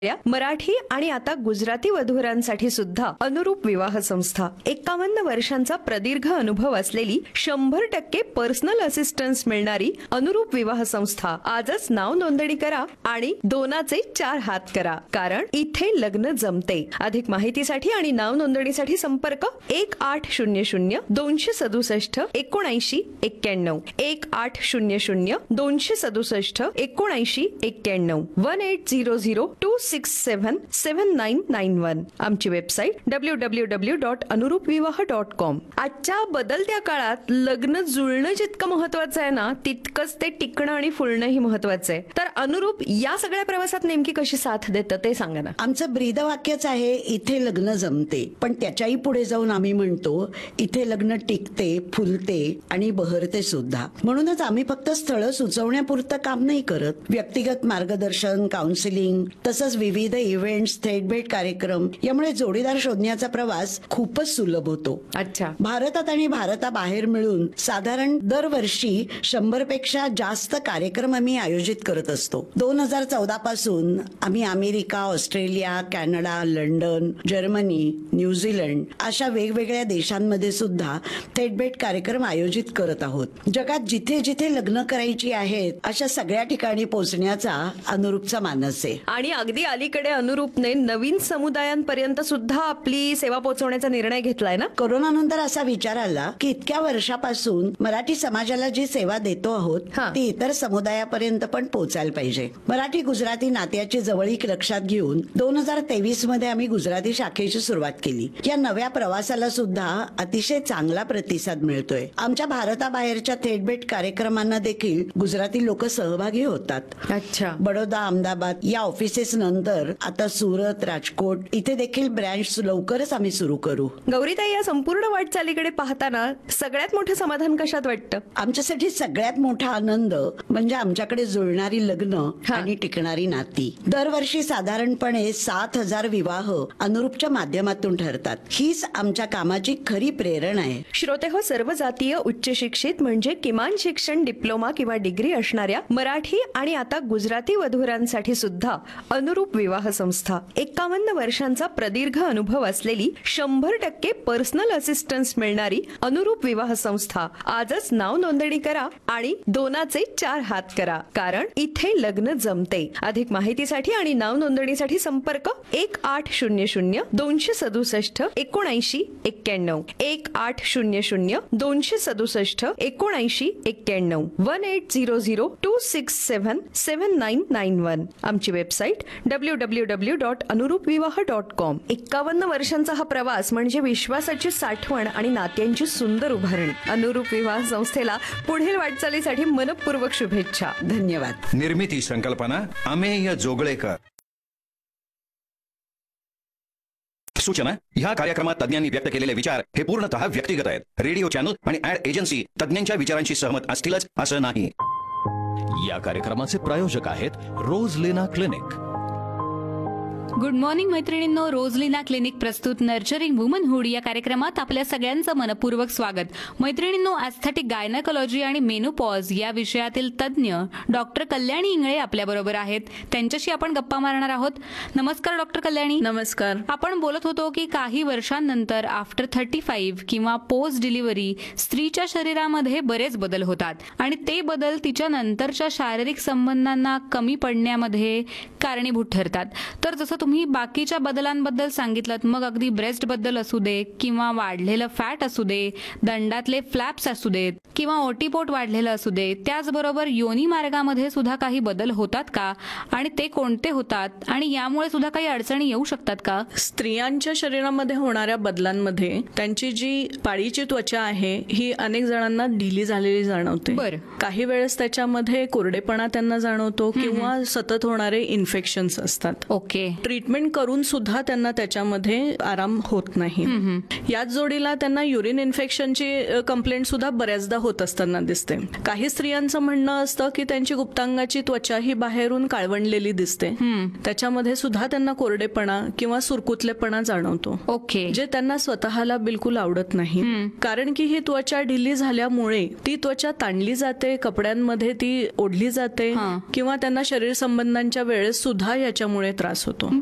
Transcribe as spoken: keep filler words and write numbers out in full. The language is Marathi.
मराठी आणि आता गुजराती वधूवरांसाठी सुद्धा अनुरूप विवाह संस्था, एक्कावन्न वर्षांचा प्रदीर्घ अनुभव असलेली, शंभर टक्के पर्सनल असिस्टन्स मिळणारी अनुरूप विवाह संस्था. आजच नाव नोंदणी करा आणि दोनाचे चार हात करा, कारण इथे लग्न जमते. अधिक माहितीसाठी आणि नाव नोंदणीसाठी संपर्क एक आठ शून्य शून्य दोनशे सदुसष्ट एकोणऐंशी एक्क्याण्णव एक आठ शून्य शून्य दोनशे सदुसष्ट एकोणऐंशी एक्क्याण्णव one eight zero zero to six seven seven nine nine one. आमची website W W W dot अनुरूप विवाह डॉट कॉम. आजच्या बदलत्या काळात लग्न जुळणं जितकं महत्वाचं आहे ना, तितकंच ते टिकणं आणि फुलणंही महत्वाचं आहे. तर अनुरूप या सगळ्या प्रवासात नेमकी कशी साथ देतं ते सांगा ना. आमचं ब्रीदवाक्यच आहे, इथे लग्न जमते. पण त्याच्याही पुढे जाऊन आम्ही म्हणतो, इथे लग्न टिकते, फुलते आणि बहरते सुद्धा. म्हणूनच आम्ही फक्त स्थळं सुचवण्यापुरतं काम नाही करत. व्यक्तिगत मार्गदर्शन, काउन्सिलिंग, तसंच विविध इव्हेंट्स, थेट भेट कार्यक्रम यामुळे जोडीदार शोधण्याचा प्रवास खूपच सुलभ होतो. अच्छा. भारतात आणि भारताबाहेर मिळून साधारण दरवर्षी शंभर पेक्षा जास्त कार्यक्रम आम्ही आयोजित करत असतो. दोन हजार चौदा पासून आम्ही America, Australia, Canada, London, Germany, New Zealand अशा वेगवेगळ्या देशांमध्ये सुद्धा थेट भेट कार्यक्रम आयोजित करत आहोत. जगात जिथे जिथे लग्न करायची आहेत अशा सगळ्या ठिकाणी पोहोचण्याचा अनुरूपचा मानस आहे. आणि अगदी अलीकडे अनुरूपने नवीन समुदायांपर्यंत सुद्धा आपली सेवा पोहोचवण्याचा निर्णय घेतलाय ना. कोरोना नंतर असा विचार आला की इतक्या वर्षापासून मराठी समाजाला जी सेवा देतो आहोत ती इतर समुदायापर्यंत पण पोहोचायला पाहिजे. मराठी गुजराती नात्याची जवळीक लक्षात घेऊन दोन हजार तेवीस मध्ये आम्ही गुजराती शाखेची सुरुवात केली. या नव्या प्रवासाला सुद्धा अतिशय चांगला प्रतिसाद मिळतोय. आमच्या भारताबाहेरच्या थेट भेट कार्यक्रमांना देखील गुजराती लोक सहभागी होतात. अच्छा. बडोदा, अहमदाबाद या ऑफिसेस नंतर आता सुरत, राजकोट इथे देखील ब्रँच लवकरच आम्ही सुरू करू. गौरीताई, या संपूर्ण वाटचालीकडे पाहताना सगळ्यात मोठं समाधान कशात वाटतं? आमच्यासाठी सगळ्यात मोठा आनंद म्हणजे आमच्याकडे जुळणारी लग्न आणि टिकणारी नाती. दरवर्षी साधारणपणे सात हजार विवाह अनुरूपच्या माध्यमातून ठरतात. हीच आमच्या कामाची खरी प्रेरणा आहे. श्रोतेहो, सर्व जातीय उच्च शिक्षित म्हणजे किमान शिक्षण डिप्लोमा किंवा डिग्री असणाऱ्या मराठी आणि आता गुजराती वधूवरांसाठी सुद्धा अनुरूप विवाह संस्था, एक्कावन्न वर्षांचा प्रदीर्घ अनुभव असलेली, शंभर टक्के पर्सनल असिस्टन्स मिळणारी अनुरूप विवाह संस्था. आजच नाव नोंदणी करा आणि दोनाचे चार हात करा, कारण इथे लग्न जमते. अधिक माहितीसाठी आणि नाव नोंदणीसाठी संपर्क एक आठ शून्य शून्य दोनशे सदुसष्ट एकोणऐंशी एक्क्याण्णव एक आठ शून्य शून्य दोनशे सदुसष्ट एकोणऐंशी एक्क्याण्णव one eight zero zero to six seven seven nine nine one. आमची website W W W dot अनुरूप विवाह डॉट कॉम. एक्कावन्न वर्षांचा हा प्रवास म्हणजे विश्वासाची साठवण आणि नात्यांची सुंदर उभारणी. अनुरूप विवाह संस्थेला पुढील वाटचालीसाठी मनपूर्वक शुभेच्छा. धन्यवाद. निर्मिती संकल्पना अमेय जोगळेकर. सूचना: ह्या कार्यक्रमात तज्ञांनी व्यक्त केलेले विचार हे पूर्णतः व्यक्तिगत आहेत. रेडिओ चॅनल आणि ऍड एजन्सी तज्ञांच्या विचारांशी सहमत असतीलच असं नाही. या कार्यक्रमाचे प्रायोजक आहेत रोजलिना क्लिनिक. गुड मॉर्निंग मैत्रिणींनो, रोजलिना क्लिनिक प्रस्तुत नर्चरिंग वुमनहुड या कार्यक्रमात आपल्या सगळ्यांचं मनपूर्वक स्वागत. मैत्रिणींनो, ॲस्थेटिक गायनेकोलॉजी आणि मेनोपॉज या विषयातील तज्ज्ञ डॉक्टर कल्याणी इंगळे आपल्या बरोबर आहेत. त्यांच्याशी आपण गप्पा मारणार आहोत. नमस्कार डॉक्टर कल्याणी. नमस्कार. आपण बोलत होतो की काही वर्षांनंतर आफ्टर थर्टी फाईव्ह किंवा पोस्ट डिलिव्हरी स्त्रीच्या शरीरामध्ये बरेच बदल होतात आणि ते बदल तिच्या नंतरच्या शारीरिक संबंधांना कमी पडण्यामध्ये कारणीभूत ठरतात. तर जसं तुम्ही बाकीच्या बदलांबद्दल सांगितलं, मग अगदी ब्रेस्ट बद्दल असू दे किंवा वाढलेलं फॅट असू दे, दंडातले फ्लॅप्स असू देत किंवा ओटीपोट वाढलेलं असू दे, त्याचबरोबर योनी मार्गामध्ये सुद्धा काही बदल होतात का आणि ते कोणते होतात आणि यामुळे सुद्धा काही अडचणी येऊ शकतात का? स्त्रियांच्या शरीरामध्ये होणाऱ्या बदलांमध्ये त्यांची जी पाळीची त्वचा आहे ही अनेक जणांना ढिली झालेली जाणवते. बरं. काही वेळेस त्याच्यामध्ये कोरडेपणा त्यांना जाणवतो किंवा सतत होणारे इन्फेक्शन्स असतात. ओके. ट्रीटमेंट करून सुद्धा त्यांना त्याच्यामध्ये आराम होत नाही. याच जोडीला त्यांना युरिन इन्फेक्शनची कंप्लेंट सुद्धा बऱ्याचदा होत असताना दिसते. काही स्त्रियांचं म्हणणं असतं की त्यांची गुप्तांगाची त्वचा ही बाहेरून काळवंडलेली दिसते, त्याच्यामध्ये सुद्धा त्यांना कोरडेपणा किंवा सुरकुतलेपणा जाणवतो. ओके. जे त्यांना स्वतःला बिलकुल आवडत नाही, कारण की ही त्वचा ढिली झाल्यामुळे ती त्वचा ताणली जाते, कपड्यांमध्ये ती ओढली जाते किंवा त्यांना शरीर संबंधांच्या वेळेस सुद्धा याच्यामुळे त्रास होतो.